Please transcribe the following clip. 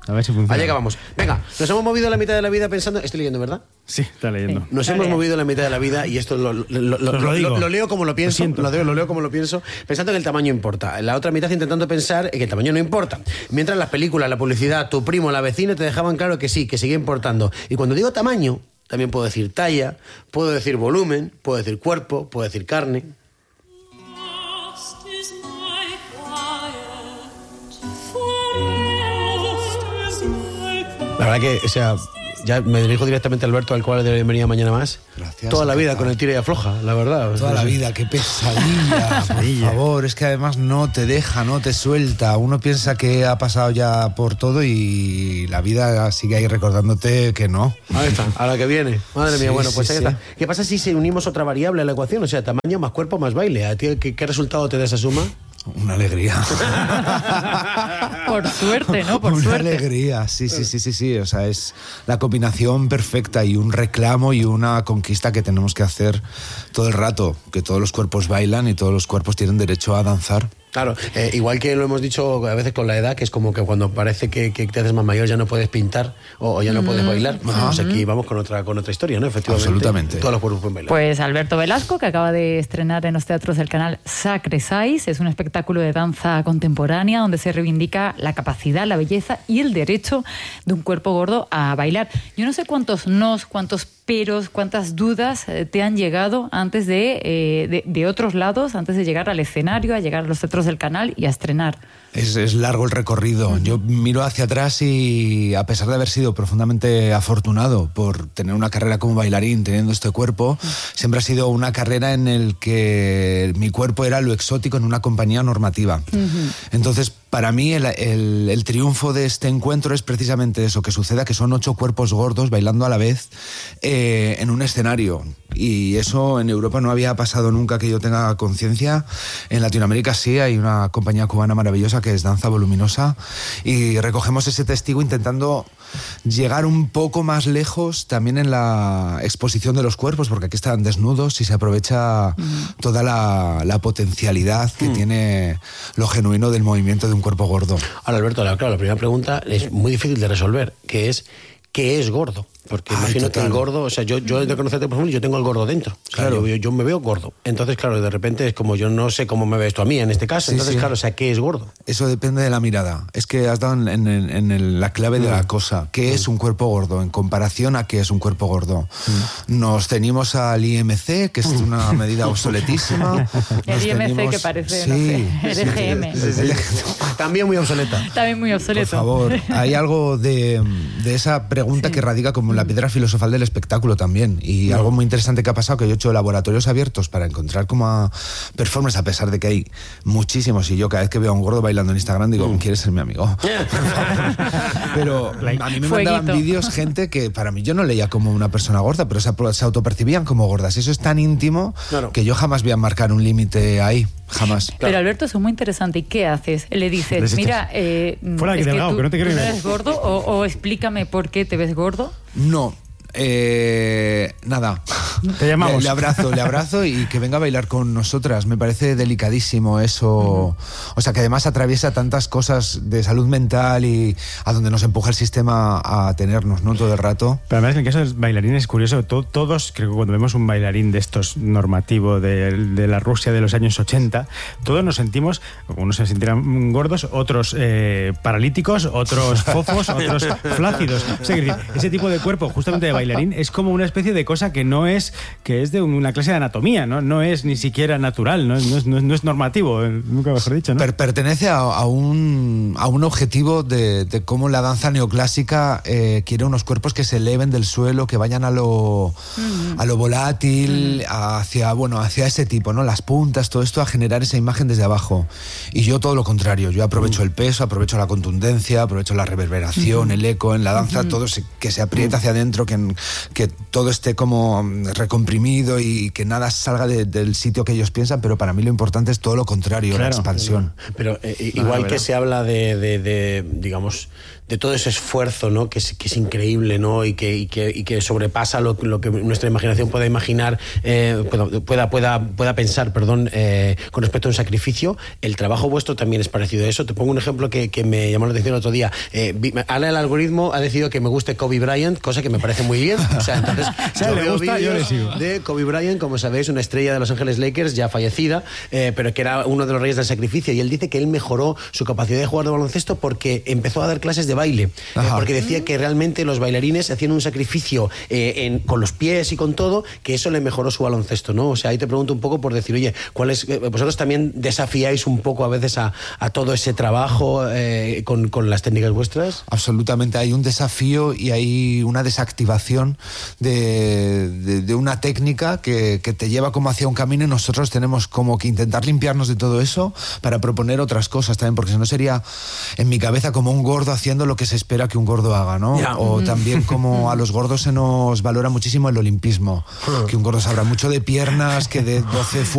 A ver si funciona. Allá acabamos. Venga, nos hemos movido la mitad de la vida pensando... Estoy leyendo, ¿verdad? Sí, está leyendo. Nos hemos movido la mitad de la vida y esto lo leo como lo pienso, lo leo como lo pienso, pensando que el tamaño importa. La otra mitad intentando pensar que el tamaño no importa. Mientras las películas, la publicidad, tu primo, la vecina te dejaban claro que sí, que sigue importando. Y cuando digo tamaño, también puedo decir talla, puedo decir volumen, puedo decir cuerpo, puedo decir carne. La verdad que, o sea, ya me dirijo directamente a Alberto, al cual le bienvenida mañana más. Gracias. Toda la vida con el tira y afloja, la verdad. Toda la vida, qué pesadilla, por favor. Es que además no te deja, no te suelta. Uno piensa que ha pasado ya por todo y la vida sigue ahí recordándote que no. Ahí está, a la que viene. Madre mía, Sí, bueno, pues sí, ahí sí. está. ¿Qué pasa si unimos otra variable a la ecuación? O sea, tamaño más cuerpo más baile. ¿A ti qué resultado te da esa suma? Una alegría. Por suerte, ¿no? Por Una suerte. alegría, sí. O sea, es la combinación perfecta y un reclamo y una conquista que tenemos que hacer todo el rato. Que todos los cuerpos bailan y todos los cuerpos tienen derecho a danzar. Claro, igual que lo hemos dicho a veces con la edad, que es como que cuando parece que te haces más mayor ya no puedes pintar o ya no puedes bailar. Pues aquí vamos con otra historia, ¿no? Efectivamente. Absolutamente. Todos los cuerpos pueden bailar. Pues Alberto Velasco, que acaba de estrenar en los teatros del canal Sacre Sais, es un espectáculo de danza contemporánea donde se reivindica la capacidad, la belleza y el derecho de un cuerpo gordo a bailar. Yo no sé cuántos nos, cuántos peros, cuántas dudas te han llegado antes de otros lados, antes de llegar al escenario, a llegar a los teatros del canal y a estrenar. Es largo el recorrido. Yo miro hacia atrás y a pesar de haber sido profundamente afortunado por tener una carrera como bailarín, teniendo este cuerpo, siempre ha sido una carrera en el que mi cuerpo era lo exótico en una compañía normativa. Entonces, para mí el triunfo de este encuentro es precisamente eso, que suceda que son 8 cuerpos gordos bailando a la vez en un escenario. Y eso en Europa no había pasado nunca que yo tenga conciencia. En Latinoamérica sí, hay una compañía cubana maravillosa que es Danza Voluminosa y recogemos ese testigo intentando llegar un poco más lejos también en la exposición de los cuerpos, porque aquí están desnudos y se aprovecha toda la potencialidad que tiene lo genuino del movimiento de un cuerpo gordo. Ahora, Alberto, claro, la primera pregunta es muy difícil de resolver, que es ¿qué es gordo? Porque imagino que el gordo, o sea, yo de conocerte, por ejemplo, yo tengo el gordo dentro. O sea, Claro. yo me veo gordo. Entonces, claro, de repente es como yo no sé cómo me ves tú a mí en este caso. Sí, Entonces, sí. claro, o sea, ¿qué es gordo? Eso depende de la mirada. Es que has dado en la clave de la cosa. ¿Qué es un cuerpo gordo en comparación a qué es un cuerpo gordo? Nos ceñimos al IMC, que es una medida obsoletísima. El IMC que parece, no sé, el EGM. También muy obsoleta. También muy Por obsoleto. favor, hay algo de esa pregunta que radica como en la piedra filosofal del espectáculo también. Y algo muy interesante que ha pasado, que yo he hecho laboratorios abiertos para encontrar como a performers, a pesar de que hay muchísimos. Y yo cada vez que veo a un gordo bailando en Instagram digo, ¿quieres ser mi amigo? Pero a mí me mandaban Fueguito. vídeos gente que para mí yo no leía como una persona gorda, pero se autopercibían como gordas. Eso es tan íntimo que yo jamás voy a marcar un límite ahí. Jamás. Pero Alberto, eso es muy interesante. ¿Y qué haces? Le dices, Les echas. mira, Fuera de es aquí, que delgado, tú que no te quiero no ni ver. eres gordo o explícame por qué te ves gordo. No. Nada. Te llamamos. Le abrazo y que venga a bailar con nosotras. Me parece delicadísimo eso. O sea, que además atraviesa tantas cosas de salud mental y a donde nos empuja el sistema a tenernos, ¿no? Todo el rato. Pero además, en el caso de los bailarines es curioso, todos, creo que cuando vemos un bailarín de estos normativo de la Rusia de los años 80, todos nos sentimos, unos se sentirán gordos, otros paralíticos, otros fofos, otros flácidos. O sea, que ese tipo de cuerpo, justamente de bailarín, es como una especie de cosa que no es, que es de una clase de anatomía, ¿no? No es ni siquiera natural, no es normativo, nunca mejor dicho, ¿no? Pertenece a un objetivo de cómo la danza neoclásica quiere unos cuerpos que se eleven del suelo, que vayan a lo volátil, hacia ese tipo, ¿no? Las puntas, todo esto, a generar esa imagen desde abajo. Y yo todo lo contrario, yo aprovecho el peso, aprovecho la contundencia, aprovecho la reverberación, el eco en la danza, todo que se aprieta hacia adentro, que que todo esté como recomprimido y que nada salga del sitio que ellos piensan, pero para mí lo importante es todo lo contrario, la expansión. Pero igual que se habla de digamos, de todo ese esfuerzo, ¿no? que es increíble, ¿no? y que sobrepasa lo que nuestra imaginación pueda imaginar, pueda pensar, con respecto a un sacrificio. El trabajo vuestro también es parecido a eso. Te pongo un ejemplo que me llamó la atención el otro día. Ahora el algoritmo ha decidido que me guste Kobe Bryant, cosa que me parece muy bien. O sea, entonces yo veo vídeos de Kobe Bryant, como sabéis, una estrella de Los Ángeles Lakers ya fallecida, pero que era uno de los reyes del sacrificio, y él dice que él mejoró su capacidad de jugar de baloncesto porque empezó a dar clases de baile, porque decía que realmente los bailarines hacían un sacrificio con los pies y con todo, que eso le mejoró su baloncesto, ¿no? O sea, ahí te pregunto un poco por decir, oye, vosotros también desafiáis un poco a veces a todo ese trabajo con las técnicas vuestras. Absolutamente, hay un desafío y hay una desactivación de una técnica que te lleva como hacia un camino, y nosotros tenemos como que intentar limpiarnos de todo eso para proponer otras cosas también, porque si no sería en mi cabeza como un gordo haciendo lo que se espera que un gordo haga, ¿no? Yeah. O también como a los gordos se nos valora muchísimo el olimpismo, que un gordo sabrá mucho de piernas, que de 12